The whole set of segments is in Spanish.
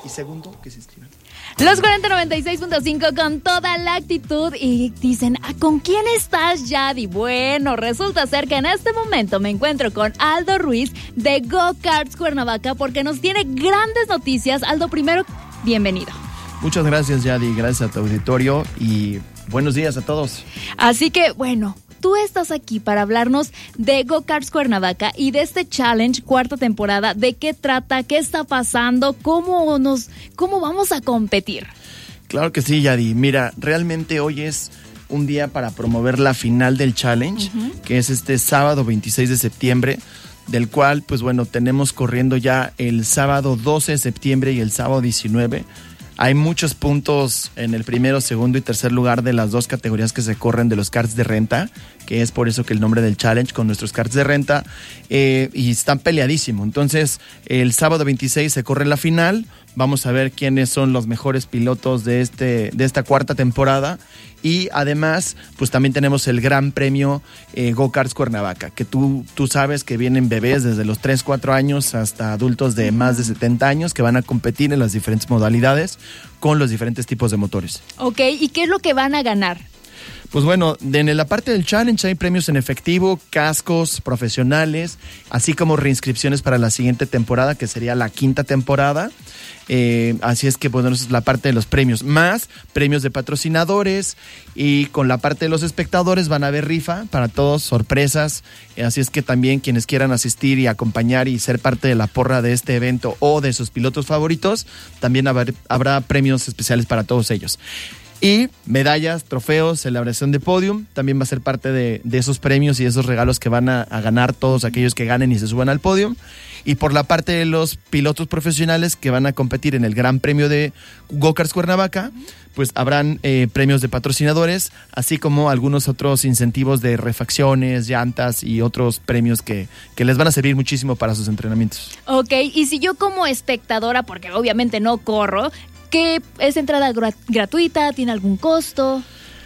Y segundo, que se inscriban. Los 4096.5 con toda la actitud y dicen, ¿con quién estás, Yadi? Bueno, resulta ser que en este momento me encuentro con Aldo Ruiz de Go Karts Cuernavaca porque nos tiene grandes noticias. Aldo, primero, bienvenido. Muchas gracias, Yadi, gracias a tu auditorio y buenos días a todos. Así que, bueno, tú estás aquí para hablarnos de Go Karts Cuernavaca y de este challenge, cuarta temporada. ¿De qué trata? ¿Qué está pasando? ¿Cómo vamos a competir? Claro que sí, Yadi. Mira, realmente hoy es un día para promover la final del challenge, que es este sábado 26 de septiembre, del cual, pues bueno, tenemos corriendo ya el sábado 12 de septiembre y el sábado 19. Hay muchos puntos en el primero, segundo y tercer lugar de las dos categorías que se corren de los karts de renta, que es por eso que el nombre del challenge con nuestros karts de renta, y están peleadísimos. Entonces, el sábado 26 se corre la final, vamos a ver quiénes son los mejores pilotos de esta cuarta temporada. Y además, pues también tenemos el Gran Premio Go Karts Cuernavaca, que tú sabes que vienen bebés desde los 3, 4 años hasta adultos de más de 70 años que van a competir en las diferentes modalidades con los diferentes tipos de motores. Ok, ¿y qué es lo que van a ganar? Pues bueno, en la parte del challenge hay premios en efectivo, cascos profesionales, así como reinscripciones para la siguiente temporada, que sería la quinta temporada. Así es que, bueno, esa es la parte de los premios, más premios de patrocinadores, y con la parte de los espectadores van a haber rifa para todos, sorpresas. Así es que también quienes quieran asistir y acompañar y ser parte de la porra de este evento o de sus pilotos favoritos, también habrá premios especiales para todos ellos. Y medallas, trofeos, celebración de podium, también va a ser parte de esos premios y esos regalos que van a ganar todos aquellos que ganen y se suban al podium. Y por la parte de los pilotos profesionales que van a competir en el Gran Premio de Go Karts Cuernavaca, pues habrán premios de patrocinadores, así como algunos otros incentivos de refacciones, llantas y otros premios que les van a servir muchísimo para sus entrenamientos. Ok, y si yo como espectadora, porque obviamente no corro, ¿qué es entrada gratuita? ¿Tiene algún costo?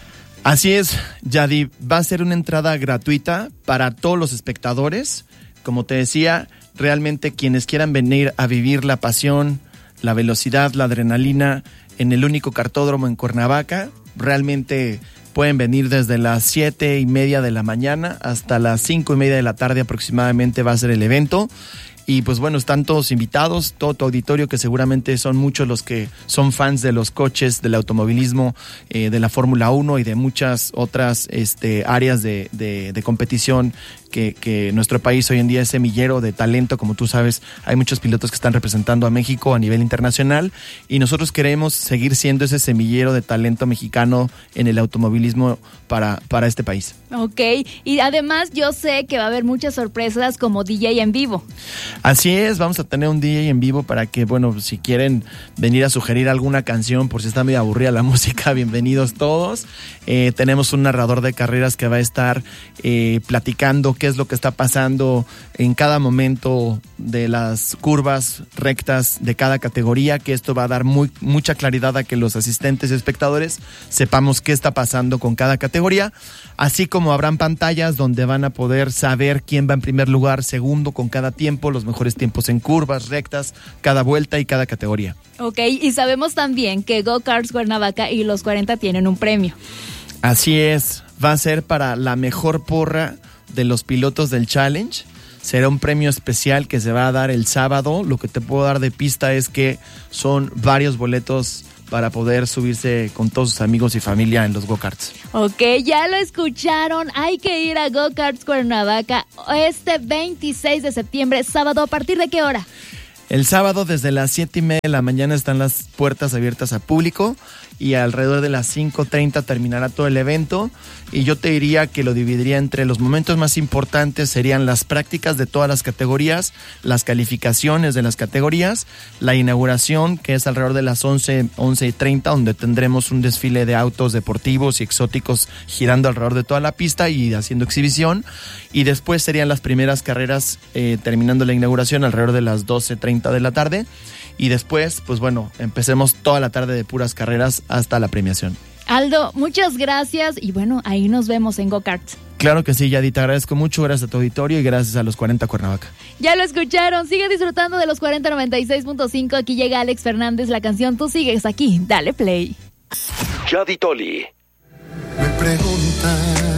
Así es, Yadi, va a ser una entrada gratuita para todos los espectadores. Como te decía, realmente quienes quieran venir a vivir la pasión, la velocidad, la adrenalina en el único kartódromo en Cuernavaca, realmente pueden venir desde las 7:30 de la mañana hasta las 5:30 de la tarde aproximadamente va a ser el evento. Y pues bueno, están todos invitados, todo tu auditorio, que seguramente son muchos los que son fans de los coches, del automovilismo, de la Fórmula 1 y de muchas otras áreas de competición que nuestro país hoy en día es semillero de talento. Como tú sabes, hay muchos pilotos que están representando a México a nivel internacional y nosotros queremos seguir siendo ese semillero de talento mexicano en el automovilismo para este país. Ok, y además yo sé que va a haber muchas sorpresas como DJ en vivo. Así es, vamos a tener un DJ en vivo para que, bueno, si quieren venir a sugerir alguna canción por si está medio aburrida la música, bienvenidos todos. Tenemos un narrador de carreras que va a estar platicando qué es lo que está pasando en cada momento de las curvas rectas de cada categoría, que esto va a dar mucha claridad a que los asistentes y espectadores sepamos qué está pasando con cada categoría, así como habrán pantallas donde van a poder saber quién va en primer lugar, segundo con cada tiempo, los mejores tiempos en curvas rectas, cada vuelta y cada categoría. Ok, y sabemos también que Go Karts Cuernavaca y los 40 tienen un premio. Así es, va a ser para la mejor porra de los pilotos del challenge. Será un premio especial que se va a dar el sábado. Lo que te puedo dar de pista es que son varios boletos para poder subirse con todos sus amigos y familia en los go-karts. Ok, ya lo escucharon. Hay que ir a Go Karts Cuernavaca este 26 de septiembre, sábado. ¿A partir de qué hora? El sábado desde las 7:30 de la mañana están las puertas abiertas al público y alrededor de las 5:30 terminará todo el evento. Y yo te diría que lo dividiría entre los momentos más importantes serían las prácticas de todas las categorías, las calificaciones de las categorías, la inauguración, que es alrededor de las 11:30, donde tendremos un desfile de autos deportivos y exóticos girando alrededor de toda la pista y haciendo exhibición. Y después serían las primeras carreras terminando la inauguración alrededor de las 12:30 de la tarde. Y después, pues bueno, empecemos toda la tarde de puras carreras hasta la premiación. Aldo, muchas gracias y bueno, ahí nos vemos en Go Karts. Claro que sí, Yadi, te agradezco mucho, gracias a tu auditorio y gracias a los 40 Cuernavaca. Ya lo escucharon, sigue disfrutando de los 4096.5. Aquí llega Alex Fernández, la canción Tú sigues aquí, dale play. Yadi Toli. Me preguntan